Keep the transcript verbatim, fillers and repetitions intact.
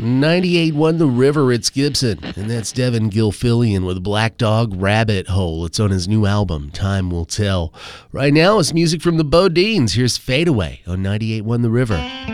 ninety-eight one The River, it's Gibson. And that's Devin Gilfillian with Black Dog Rabbit Hole. It's on his new album, Time Will Tell. Right now, it's music from the Bodines. Here's Fade Away on ninety-eight one The River.